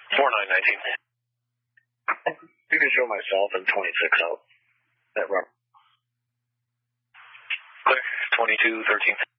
4919. You can show myself and 26 out. That run. Clear. 2213.